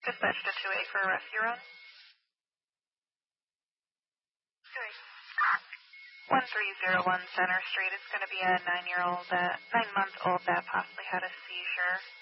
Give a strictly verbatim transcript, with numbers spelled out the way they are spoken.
Dispatch to two eight for a rescue run. one three zero one Center Street. It's going to be a nine-year-old, that nine-month-old that possibly had a seizure.